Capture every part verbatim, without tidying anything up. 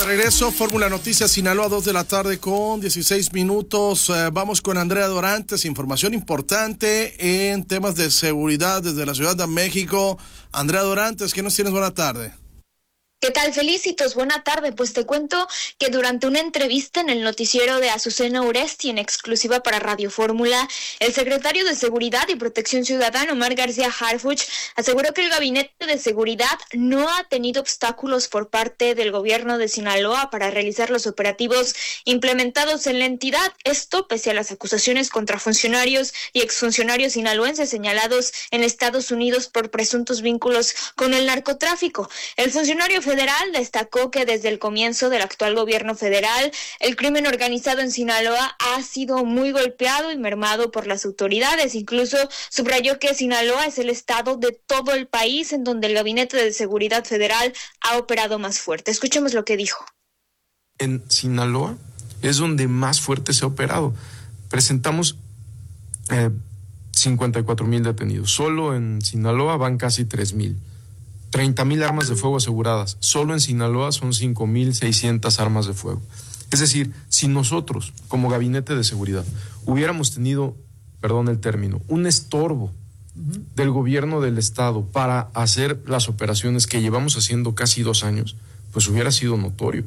De regreso, Fórmula Noticias Sinaloa, dos de la tarde con dieciséis minutos. Eh, vamos con Andrea Dorantes, información importante en temas de seguridad desde la Ciudad de México. Andrea Dorantes, ¿qué nos tienes? Buena tarde. ¿Qué tal, Felicitos? Buena tarde. Pues te cuento que durante una entrevista en el noticiero de Azucena Uresti, en exclusiva para Radio Fórmula, el secretario de Seguridad y Protección Ciudadana, Omar García Harfuch, aseguró que el Gabinete de Seguridad no ha tenido obstáculos por parte del gobierno de Sinaloa para realizar los operativos implementados en la entidad. Esto pese a las acusaciones contra funcionarios y exfuncionarios sinaloenses señalados en Estados Unidos por presuntos vínculos con el narcotráfico. El funcionario federal destacó que desde el comienzo del actual gobierno federal, el crimen organizado en Sinaloa ha sido muy golpeado y mermado por las autoridades. Incluso subrayó que Sinaloa es el estado de todo el país en donde el Gabinete de Seguridad Federal ha operado más fuerte. Escuchemos lo que dijo. En Sinaloa es donde más fuerte se ha operado. Presentamos eh, cincuenta y cuatro mil detenidos. Solo en Sinaloa van casi tres mil. treinta mil armas de fuego aseguradas. Solo en Sinaloa son cinco mil seiscientas armas de fuego. Es decir, si nosotros, como Gabinete de Seguridad, hubiéramos tenido, perdón el término, un estorbo uh-huh. del gobierno del estado para hacer las operaciones que llevamos haciendo casi dos años, pues hubiera sido notorio.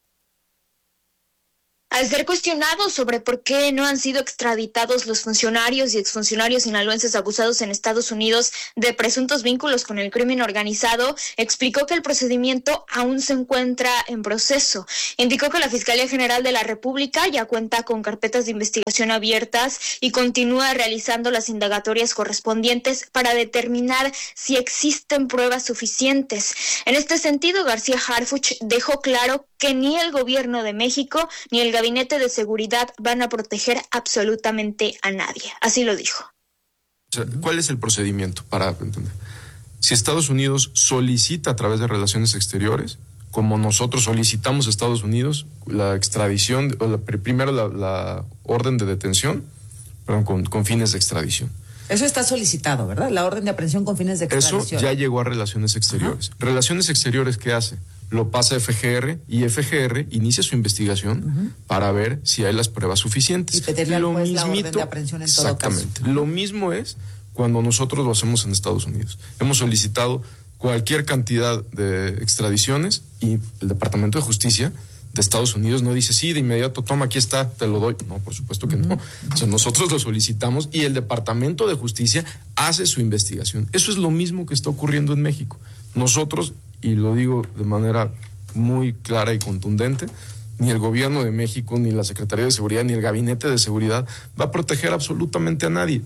Al ser cuestionado sobre por qué no han sido extraditados los funcionarios y exfuncionarios sinaloenses acusados en Estados Unidos de presuntos vínculos con el crimen organizado, explicó que el procedimiento aún se encuentra en proceso. Indicó que la Fiscalía General de la República ya cuenta con carpetas de investigación abiertas y continúa realizando las indagatorias correspondientes para determinar si existen pruebas suficientes. En este sentido, García Harfuch dejó claro que ni el gobierno de México ni el Gabinete de Seguridad van a proteger absolutamente a nadie. Así lo dijo. O sea, ¿cuál es el procedimiento para entender? Si Estados Unidos solicita a través de relaciones exteriores, como nosotros solicitamos a Estados Unidos la extradición, o la, primero la, la orden de detención, perdón, con, con fines de extradición. Eso está solicitado, ¿verdad? La orden de aprehensión con fines de extradición. Eso ya llegó a Relaciones Exteriores. Ajá. Relaciones Exteriores, ¿qué hace? Lo pasa a F G R y F G R inicia su investigación uh-huh. para ver si hay las pruebas suficientes. Y pedirle al juez la orden de aprehensión en todo caso. Exactamente. Lo mismo es cuando nosotros lo hacemos en Estados Unidos. Hemos solicitado cualquier cantidad de extradiciones y el Departamento de Justicia de Estados Unidos no dice, sí, de inmediato, toma, aquí está, te lo doy. No, por supuesto que no. O sea, nosotros lo solicitamos y el Departamento de Justicia hace su investigación. Eso es lo mismo que está ocurriendo en México. Nosotros, y lo digo de manera muy clara y contundente, ni el gobierno de México, ni la Secretaría de Seguridad, ni el Gabinete de Seguridad va a proteger absolutamente a nadie.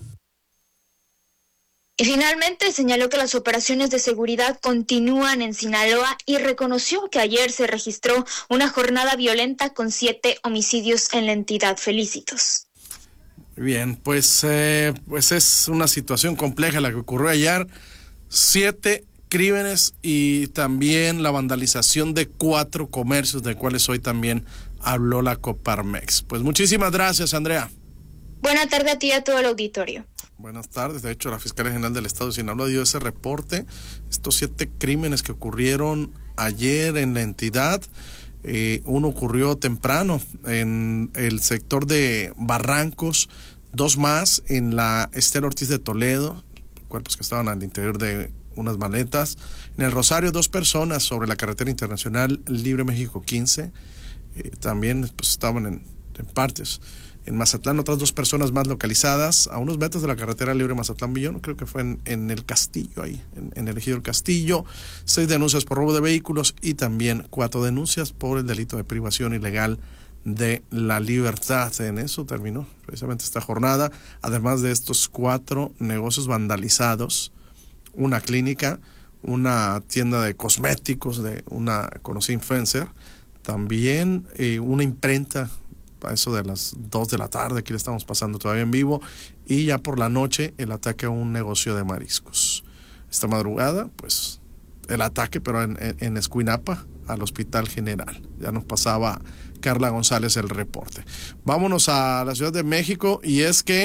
Y finalmente señaló que las operaciones de seguridad continúan en Sinaloa y reconoció que ayer se registró una jornada violenta con siete homicidios en la entidad. Felicitos. Bien, pues, eh, pues es una situación compleja la que ocurrió ayer. Siete crímenes y también la vandalización de cuatro comercios, de cuales hoy también habló la Coparmex. Pues muchísimas gracias, Andrea. Buena tarde a ti y a todo el auditorio. Buenas tardes. De hecho, la Fiscalía General del Estado de Sinaloa dio ese reporte. Estos siete crímenes que ocurrieron ayer en la entidad, eh, uno ocurrió temprano en el sector de Barrancos, dos más en la Estela Ortiz de Toledo, cuerpos que estaban al interior de unas maletas. En el Rosario, dos personas sobre la carretera internacional Libre México quince, eh, también pues estaban en, en partes. En Mazatlán, otras dos personas más localizadas a unos metros de la carretera Libre Mazatlán-Villón, creo que fue en, en el Castillo, ahí, en, en el Ejido del Castillo. Seis denuncias por robo de vehículos y también cuatro denuncias por el delito de privación ilegal de la libertad. En eso terminó precisamente esta jornada, además de estos cuatro negocios vandalizados, una clínica, una tienda de cosméticos de una conocida influencer, también eh, una imprenta, a eso de las dos de la tarde, aquí le estamos pasando todavía en vivo, y ya por la noche el ataque a un negocio de mariscos. Esta madrugada, pues, el ataque, pero en, en, en Escuinapa, al Hospital General. Ya nos pasaba Carla González el reporte. Vámonos a la Ciudad de México, y es que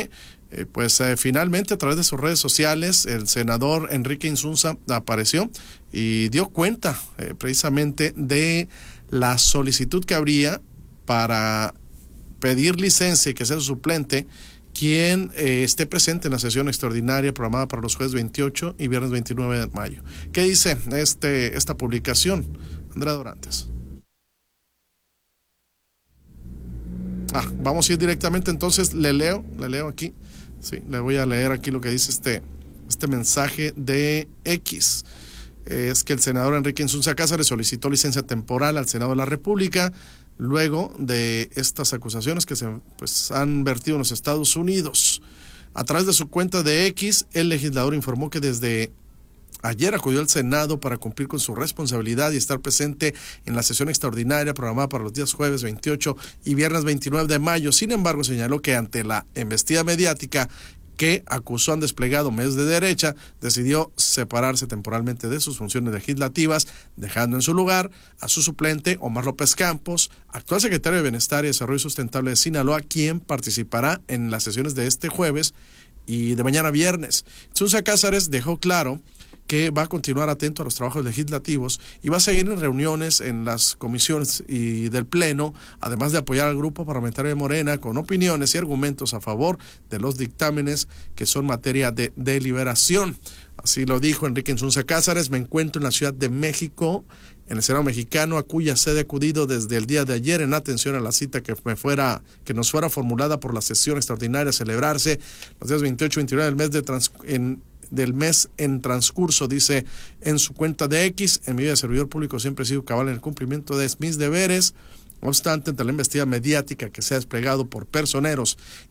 Eh, pues eh, finalmente a través de sus redes sociales el senador Enrique Insunza apareció y dio cuenta eh, precisamente de la solicitud que habría para pedir licencia y que sea su suplente quien eh, esté presente en la sesión extraordinaria programada para los jueves veintiocho y viernes veintinueve de mayo. ¿Qué dice este esta publicación? Andrea Dorantes. Ah, vamos a ir directamente, entonces le leo, le leo aquí, sí, le voy a leer aquí lo que dice este, este mensaje de X. Es que el senador Enrique Insunza Cázares solicitó licencia temporal al Senado de la República luego de estas acusaciones que se pues, han vertido en los Estados Unidos. A través de su cuenta de X, el legislador informó que desde ayer acudió al Senado para cumplir con su responsabilidad y estar presente en la sesión extraordinaria programada para los días jueves veintiocho y viernes veintinueve de mayo. Sin embargo, señaló que ante la embestida mediática que acusó han desplegado medios de derecha, decidió separarse temporalmente de sus funciones legislativas, dejando en su lugar a su suplente, Omar López Campos, actual secretario de Bienestar y Desarrollo Sustentable de Sinaloa, quien participará en las sesiones de este jueves y de mañana viernes. Insunza Cázares dejó claro que va a continuar atento a los trabajos legislativos y va a seguir en reuniones en las comisiones y del Pleno, además de apoyar al grupo parlamentario de Morena con opiniones y argumentos a favor de los dictámenes que son materia de deliberación. Así lo dijo Enrique Insunza Cázares. Me encuentro en la Ciudad de México, en el Senado mexicano, a cuya sede he acudido desde el día de ayer en atención a la cita que me fuera, que nos fuera formulada por la sesión extraordinaria a celebrarse los días veintiocho y veintinueve del mes de trans, en del mes en transcurso, dice en su cuenta de X. En mi vida de servidor público siempre he sido cabal en el cumplimiento de mis deberes. No obstante, ante la investigación mediática que se ha desplegado por personeros